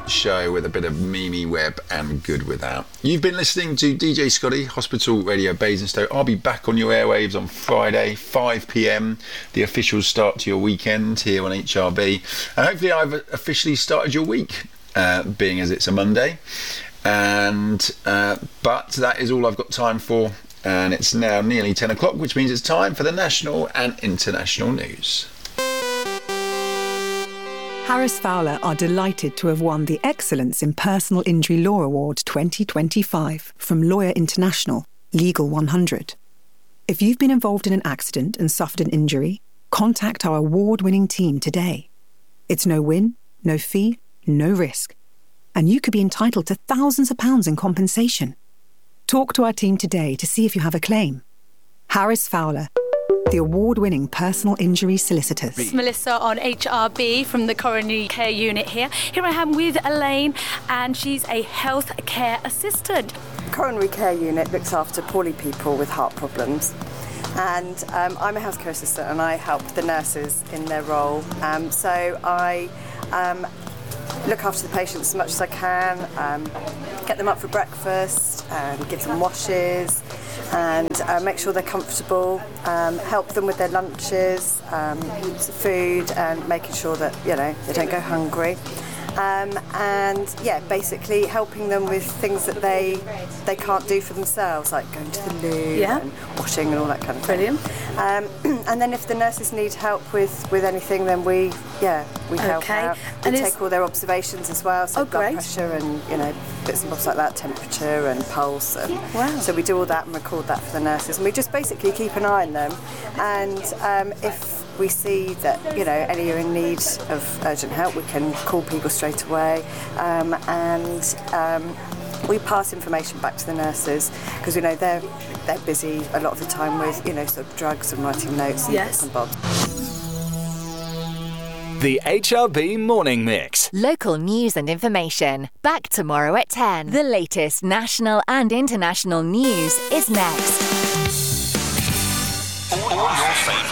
show with a bit of Mimi Webb and Good Without. You've been listening to DJ Scotty, Hospital Radio Basingstoke. I'll be back on your airwaves on Friday, 5 p.m, the official start to your weekend here on HRB. And hopefully I've officially started your week, being as it's a Monday. And but that is all I've got time for. And it's now nearly 10 o'clock, which means it's time for the national and international news. Harris Fowler are delighted to have won the Excellence in Personal Injury Law Award 2025 from Lawyer International, Legal 100. If you've been involved in an accident and suffered an injury, contact our award-winning team today. It's no win, no fee, no risk. And you could be entitled to thousands of pounds in compensation. Talk to our team today to see if you have a claim. Harris Fowler, the award-winning personal injury solicitors. It's Melissa on HRB from the coronary care unit here. Here I am with Elaine, and she's a health care assistant. Coronary care unit looks after poorly people with heart problems. And I'm a healthcare assistant, and I help the nurses in their role. So I look after the patients as much as I can, get them up for breakfast, give them washes, and make sure they're comfortable, help them with their lunches, food, and making sure that, you know, they don't go hungry. And yeah, basically helping them with things that they can't do for themselves, like going to the loo and washing and all that kind of thing. Brilliant. And then if the nurses need help with anything, then we help out. We take all their observations as well, so blood pressure and, you know, bits and bobs like that, temperature and pulse. And so we do all that and record that for the nurses, and we just basically keep an eye on them. And if we see that, you know, any are in need of urgent help, we can call people straight away, and we pass information back to the nurses, because we know they're busy a lot of the time with, you know, sort of drugs and writing notes and bits and bobs. The HRB Morning Mix. Local news and information. Back tomorrow at 10. The latest national and international news is next. All your